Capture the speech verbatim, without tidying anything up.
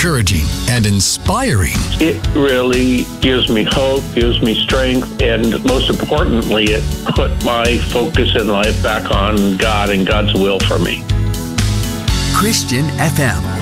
encouraging and inspiring. It really gives me hope, gives me strength, and most importantly, it put my focus in life back on God and God's will for me. Christian F M.